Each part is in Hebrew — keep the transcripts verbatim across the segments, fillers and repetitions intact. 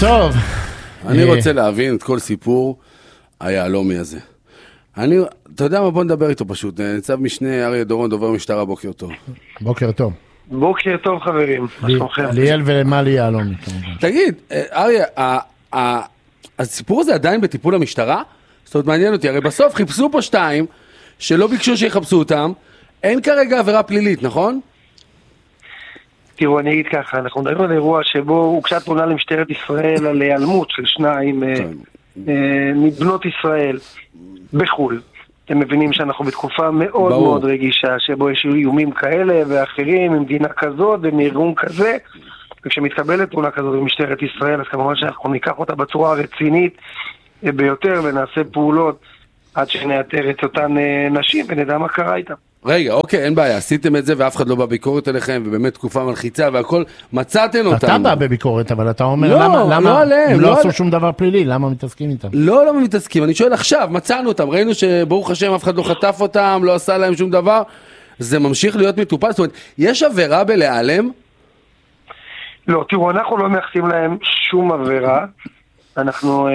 טוב. אני רוצה להבין את כל סיפור היעלומי הזה. אני, אתה יודע מה, בוא נדבר איתו פשוט. ניצב משנה אריה דורון, דובר משטרה, בוקר טוב. בוקר טוב. בוקר טוב חברים. ליאל ומלי יעלומי. תגיד, אריה, הסיפור הזה עדיין בטיפול המשטרה? זאת אומרת, מעניין אותי, הרי בסוף חיפשו פה שתיים, שלא ביקשו שיחפשו אותם, אין כרגע עבירה פלילית, נכון? תראו, אני אגיד ככה, אנחנו מדברים על אירוע שבו הוא קצת פונה למשטרת ישראל על היעלמות של שניים מבנות ישראל בחול. אתם מבינים שאנחנו בתקופה מאוד מאוד רגישה, שבו יש איומים כאלה ואחרים, ממדינה כזאת ומארגון כזה, וכשמתקבלת תמונה כזאת במשטרת ישראל, אז כמובן שאנחנו ניקח אותה בצורה הרצינית ביותר, ונעשה פעולות עד שנאתר את אותן נשים ונדע מה קרה איתם. רגע, אוקיי, אין בעיה, עשיתם את זה ואף אחד לא בא ביקורת אליכם, ובאמת תקופה מלחיצה והכל, מצאתם אותם. אתה בא בביקורת, אבל אתה אומר, למה הם לא עשו שום דבר פלילי, למה מתעסקים איתם? לא, לא מתעסקים, אני שואל עכשיו, מצאנו אותם, ראינו שברוך השם אף אחד לא חטף אותם, לא עשה להם שום דבר, זה ממשיך להיות מטופל, זאת אומרת, יש עבירה בלהיעלם? לא, תראו, אנחנו לא מייחסים להם שום עבירה, אנחנו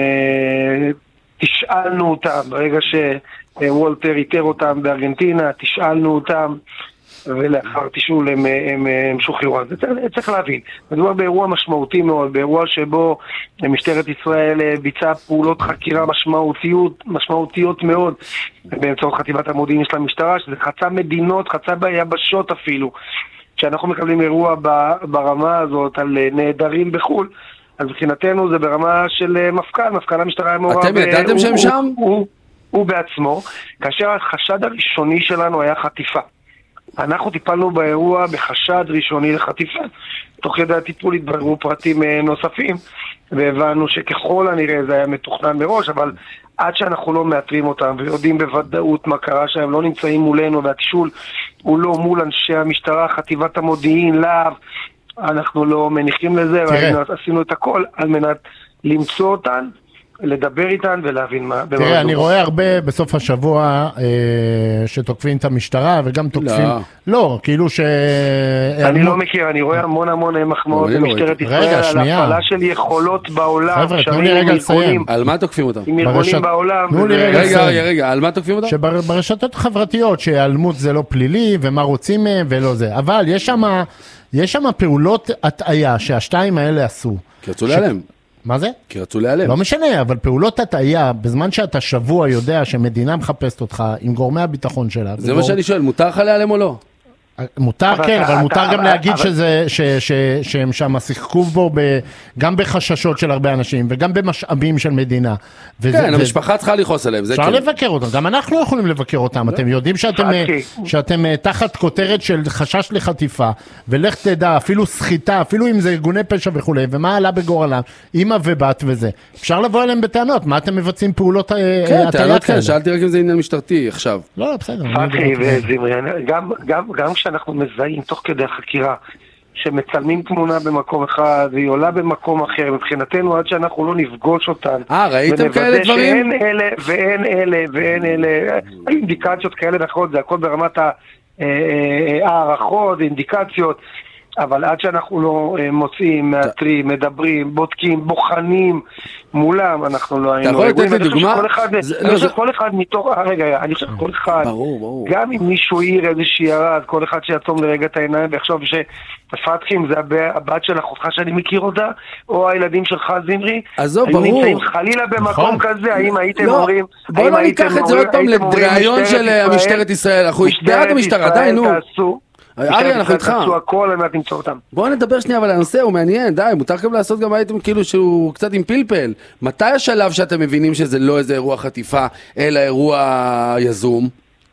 תשאלנו אותם, ברגע שוולטר איתר אותם בארגנטינה, תשאלנו אותם, ולאחר תשאול הם, הם, הם שוחררו. זה צריך, צריך להבין. מדובר באירוע משמעותי מאוד, באירוע שבו משטרת ישראל ביצעה פעולות חקירה משמעותיות, משמעותיות מאוד, באמצעות חטיבת המודיעין של המשטרה, שזה חצה מדינות, חצה ביבשות אפילו. כשאנחנו מקבלים אירוע ברמה הזאת על נעדרים בחול, אז מבחינתנו זה ברמה של מפכ"ל, מפכ"ל המשטרה המעורב. אתם ידעתם שהם שם? הוא, הוא, הוא בעצמו, כאשר החשד הראשוני שלנו היה חטיפה. אנחנו טיפלנו באירוע בחשד ראשוני לחטיפה. תוך כדי הטיפול התבררו פרטים נוספים, והבנו שככל הנראה זה היה מתוכנן מראש, אבל עד שאנחנו לא מאתרים אותם ויודעים בוודאות מה קרה שהם לא נמצאים מולנו, והתשאול הוא לא מול אנשי המשטרה, חטיבת המודיעין, להב, אנחנו לא מניחים לזה, ועשינו את הכל על מנת למצוא אותן, לדבר איתן ולהבין מה. תראה, אני רואה הרבה בסוף השבוע שתוקפים את המשטרה וגם תוקפים... לא, כאילו ש... אני לא מכיר, אני רואה המון המון מחמאות למשטרת ישראל על הפעלה של יכולות בעולם. חבר'ה, תנו לי רגע לסיים. על מה תוקפים אותם? עם ארגונים בעולם. רגע, רגע, על מה תוקפים אותם? שברשתות החברתיות שהיעלמות זה לא פלילי ומה רוצים מהם ולא זה. אבל יש שם... יש שם פעולות הטעיה שהשתיים האלה עשו. כי רצו להיעלם. מה זה? כי רצו להיעלם. לא משנה, אבל פעולות הטעיה, בזמן שאתה שבוע יודע שמדינה מחפשת אותך עם גורמי הביטחון שלה. זה מה שאני שואל, מותר לך להיעלם או לא? מותר, כן, אבל מותר גם להגיד שהם שם שיחקו בו גם בחששות של הרבה אנשים וגם במשאבים של מדינה. כן, המשפחה צריכה לכעוס עליהם. אפשר לבקר אותם, גם אנחנו לא יכולים לבקר אותם. אתם יודעים שאתם תחת כותרת של חשש לחטיפה, ולך תדע, אפילו סחיטה, אפילו אם זה ארגוני פשע וכו', ומה עלה בגורלם, אמא ובת וזה. אפשר לבוא אליהם בטענות, מה אתם מבצעים פעולות הטעיה כאלה? כן, טענות כאלה, שאלתי רק אם זה עניין משטרתי עכשיו. לא, בסדר. גם אנחנו מזהים תוך כדי החקירה שמצלמים תמונה במקום אחד והיא עולה במקום אחר, מבחינתנו עד שאנחנו לא נפגוש אותן אה, ראיתם כאלה דברים? שאין אלה ואין אלה ואין אלה אינדיקציות כאלה ואחרות, זה הכל ברמת הערכות, אינדיקציות, אבל עד שאנחנו לא מוצאים, מאתרים, מדברים, בודקים, בוחנים מולם, אנחנו לא היינו. אתה יכול לתת לי דוגמה? אני חושב כל אחד מתוך, רגע, אני חושב כל אחד, גם אם מישהו עיר איזושהי הערה, כל אחד שיעצום לרגע את העיניים ויחשוב שפתחים זה הבת של אחותך שאני מכיר אותה, או הילדים שלך זמרי, היו נמצאים חלילה במקום כזה, האם הייתם אומרים, בואו לא ניקח את זה עוד פעם לדריון של משטרת ישראל, אנחנו בעד המשטרה, די נו. אריה, אנחנו איתך. בואו נדבר שנייה, אבל הנושא הוא מעניין, די, מותר גם לעשות גם הייתם כאילו שהוא קצת עם פלפל. מתי השלב שאתם מבינים שזה לא איזה אירוע חטיפה, אלא אירוע יזום?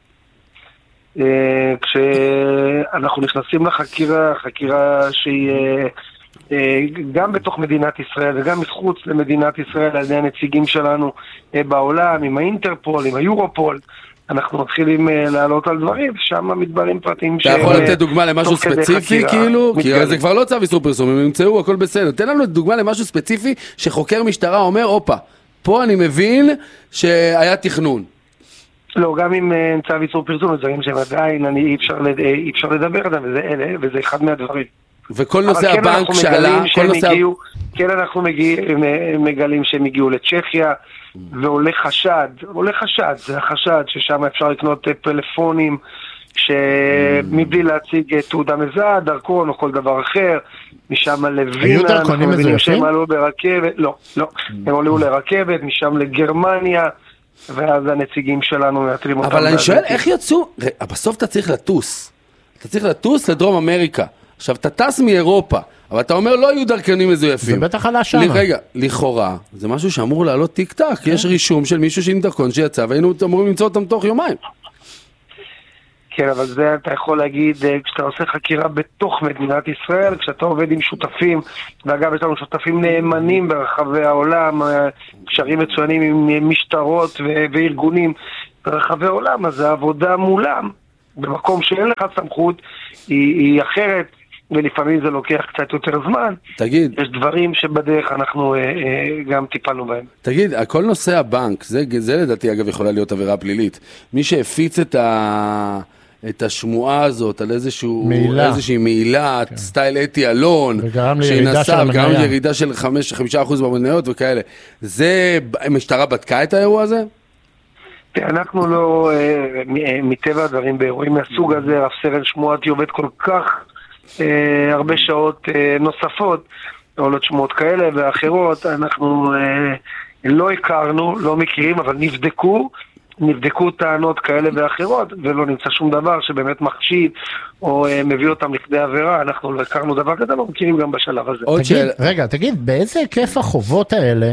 כשאנחנו נכנסים לחקירה, חקירה שהיא גם בתוך מדינת ישראל וגם מחוץ למדינת ישראל על ידי הנציגים שלנו בעולם, עם האינטרפול, עם היורופול, אנחנו מתחילים לעלות על דברים, ושם מתברים פרטים אתה יכול לתת דוגמה למשהו ספציפי, כאילו? כי זה כבר לא צו איסור פרסום, הם ימצאו, הכל בסדר. תן לנו דוגמה למשהו ספציפי, שחוקר משטרה אומר, אופה, פה אני מבין שהיה תכנון. לא, גם עם צו איסור פרסום, זה דברים שהם עדיין, אי אפשר לדבר עליהם, וזה אחד מהדברים. וכל נושא הבנק שעלה, כל נושא... כן אנחנו מגלים שהם הגיעו לצ'כיה, ועולה חשד, עולה חשד, זה החשד ששם אפשר לקנות פלאפונים, שמבלי להציג תעודה מזהה, דרכון או כל דבר אחר, משם לווינה, היו דרכונים מזויפים? שהם עלו ברכבת, לא, לא, הם עלו לרכבת, משם לגרמניה, ואז הנציגים שלנו מאתרים אותם. אבל אני שואל, איך יצאו? בסוף אתה צריך לטוס, אתה צריך לטוס לדרום אמריקה, עכשיו אתה טס מאירופה, אבל אתה אומר לא יהיו דרכונים מזויפים. זה בטח עלה שם. רגע, לכאורה, זה משהו שאמור לעלות טיק טק, יש רישום של מישהו שעם דרכון שיצא, והיינו אמורים למצוא אותם תוך יומיים. כן, אבל זה אתה יכול להגיד, כשאתה עושה חקירה בתוך מדינת ישראל, כשאתה עובד עם שותפים, ואגב יש לנו שותפים נאמנים ברחבי העולם, קשרים מצוינים עם משטרות וארגונים ברחבי העולם, אז העבודה מולם, במקום שאין לך סמכות, היא, היא אחרת, ולפעמים זה לוקח קצת יותר זמן. תגיד. יש דברים שבדרך אנחנו אה, אה, גם טיפלנו בהם. תגיד, כל נושא הבנק, זה, זה לדעתי אגב יכולה להיות עבירה פלילית. מי שהפיץ את ה... את השמועה הזאת על איזשהו, מעילה. איזושהי מעילה, כן. סטייל אתי אלון, וגרם לירידה של המניה. גם לירידה של חמישה אחוז במניות וכאלה. זה, המשטרה בדקה את האירוע הזה? אנחנו לא, מטבע הדברים באירועים מהסוג הזה, רב סרן שמועתי עובד כל כך אה, הרבה שעות אה, נוספות, עולות שמועות כאלה ואחרות, אנחנו אה, לא הכרנו, לא מכירים, אבל נבדקו, נבדקו טענות כאלה ואחרות, ולא נמצא שום דבר שבאמת מחשיד, או אה, מביא אותם לכדי עבירה, אנחנו לא הכרנו דבר כזה, לא מכירים גם בשלב הזה. תגיד, של... רגע, תגיד, באיזה היקף החובות האלה,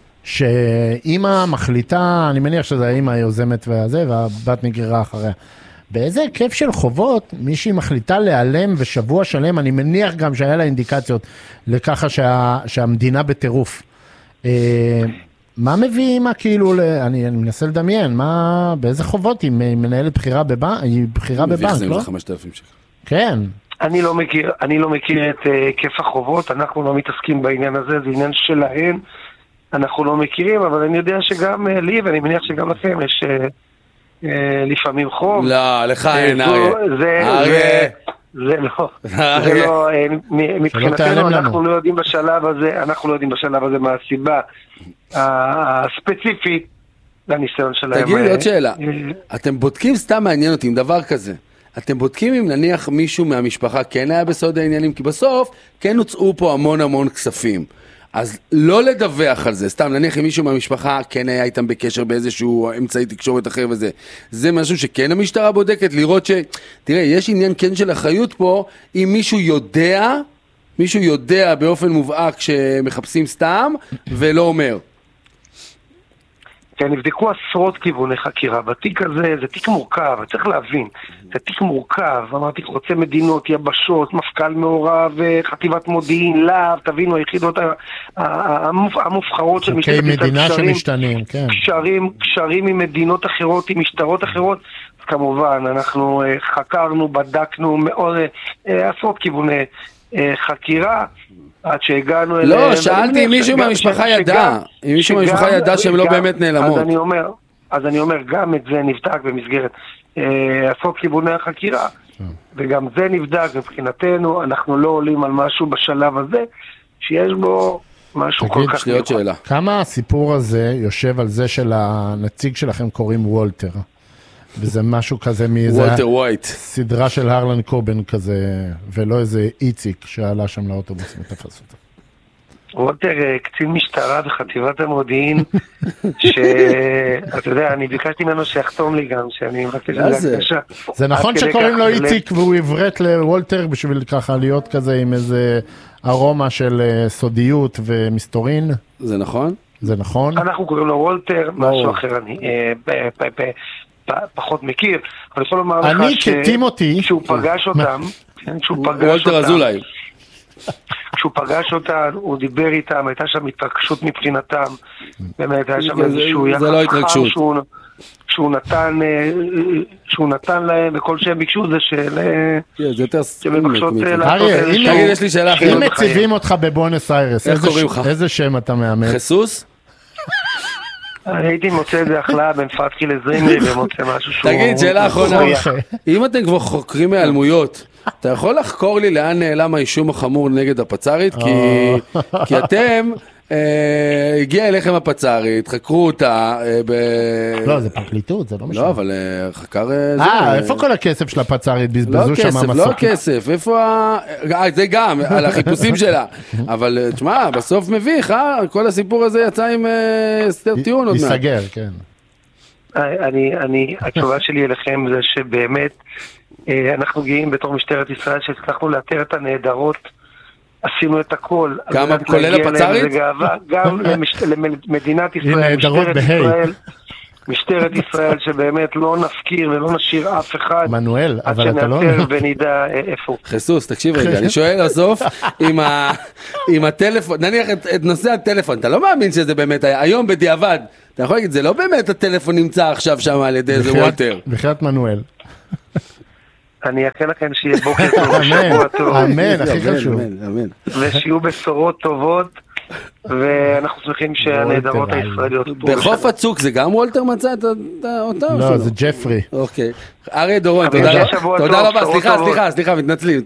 שאמא מחליטה, אני מניח שזה האמא היוזמת והזה, והבת נגררה אחריה, באיזה היקף של חובות מישהי מחליטה להיעלם ושבוע שלם, אני מניח גם שהיה לה אינדיקציות לככה שה, שהמדינה בטירוף. אה, מה מביא אמא כאילו, אני, אני מנסה לדמיין, מה, באיזה חובות היא מנהלת בחירה בבנק, היא בחירה בבנק, לא? חמשת אלפים שקל. כן. אני לא מכיר, אני לא מכיר את היקף uh, החובות, אנחנו לא מתעסקים בעניין הזה, זה עניין שלהם, אנחנו לא מכירים, אבל אני יודע שגם uh, לי, ואני מניח שגם לכם יש... Uh, לפעמים חוב. לא, לך אין, אריה. אריה. זה לא, זה לא, מבחינתנו אנחנו לא יודעים בשלב הזה, אנחנו לא יודעים בשלב הזה מה הסיבה הספציפית לניסיון שלהם. תגיד עוד שאלה, אתם בודקים, סתם מעניין אותי עם דבר כזה, אתם בודקים אם נניח מישהו מהמשפחה כן היה בסוד העניינים, כי בסוף כן הוצאו פה המון המון כספים. אז לא לדווח על זה, סתם נניח אם מישהו מהמשפחה כן היה איתם בקשר באיזשהו אמצעי תקשורת אחר וזה, זה משהו שכן המשטרה בודקת, לראות ש... תראה, יש עניין כן של אחריות פה, אם מישהו יודע, מישהו יודע באופן מובהק שמחפשים סתם ולא אומר. כן, נבדקו עשרות כיווני חקירה, בתיק הזה זה תיק מורכב, צריך להבין, זה תיק מורכב, אמרתי, רוצה מדינות, יבשות, מפכ"ל מעורב, חטיבת מודיעין, להב, תבינו, היחידות המובחרות של משטרת ישראל, מדינה שמשתנים, כן. קשרים, קשרים עם מדינות אחרות, עם משטרות אחרות, אז כמובן, אנחנו חקרנו, בדקנו מאוד, עשרות כיווני חקירה, עד שהגענו אליהם... לא, שאלתי אם מישהו מהמשפחה ידע, אם מישהו מהמשפחה ידע שהן לא באמת נעלמות. אז אני אומר, אז אני אומר, גם את זה נבדק במסגרת עשרות כיווני החקירה, וגם זה נבדק מבחינתנו, אנחנו לא עולים על משהו בשלב הזה, שיש בו משהו כל כך מיוחד. כמה הסיפור הזה יושב על זה של הנציג שלכם קוראים וולטר? וזה משהו כזה מאיזה סדרה של הרלן קובן כזה, ולא איזה איציק שעלה שם לאוטובוס ותפס אותו. וולטר קצין משטרה בחטיבת המודיעין, שאתה יודע, אני ביקשתי ממנו שיחתום לי גם, שאני מבקש להקדשה. זה נכון שקוראים לו איציק והוא עברת לוולטר בשביל ככה להיות כזה עם איזה ארומה של סודיות ומסתורין? זה נכון? זה נכון? אנחנו קוראים לו וולטר, משהו אחר אני... פחות מכיר, אבל יכול לומר לך שהוא פגש אותם, וולטר אזולאי, כשהוא פגש אותם, הוא דיבר איתם, הייתה שם התרגשות מבחינתם, באמת היה שם איזשהו יחס חם שהוא נתן, שהוא נתן להם, וכל שהם ביקשו זה של... שמבקשות תגיד, יש לי שאלה אחרת. אם מציבים אותך בבואנוס איירס, איזה שם אתה מאמר? חסוס? אני הייתי מוצא את זה החלאה בין פתחי לזרימי ומוצא משהו שהוא... תגיד, שאלה אחרונה, אם אתם כבר חוקרים מהעלמויות, אתה יכול לחקור לי לאן נעלם האישום החמור נגד הפצ"רית? כי אתם, הגיע אליכם הפצ"רית, חקרו אותה ב... לא, זה פרקליטות, זה לא משנה. לא, אבל חקר... אה, איפה כל הכסף של הפצ"רית? בזבזו שם המסוקים. לא כסף, איפה ה... זה גם, על החיפושים שלה. אבל תשמע, בסוף מביך, אה? כל הסיפור הזה יצא עם סטר טיעון עוד מעט. ייסגר, כן. אני, התשובה שלי אליכם זה שבאמת אנחנו גאים בתור משטרת ישראל שהצלחנו לאתר את הנהדרות, עשינו את הכל. כמה כולל הפצ"רית? גם למדינת ישראל, משטרת ישראל, משטרת ישראל שבאמת לא נפקיר ולא נשאיר אף אחד. מנואל, אבל אתה לא... עד שנאתר ונדע איפה. חיסוס, תקשיב רגע, אני שואל לסוף עם הטלפון, נניח את נושא הטלפון, אתה לא מאמין שזה באמת היה, היום בדיעבד, אתה יכול להגיד, זה לא באמת הטלפון נמצא עכשיו שם על ידי איזה וולטר. בחיית מנואל. אני אקל לכם שיהיה בוקר טוב, שבוע טוב. אמן, הכי חשוב. ושיהיו בשורות טובות, ואנחנו שמחים שהנהדרות הישראליות... בחוף הצוק זה גם וולטר מצא אותה? לא, זה ג'פרי. אוקיי. אריה דורון, תודה רבה. סליחה, סליחה, סליחה, מתנצלים.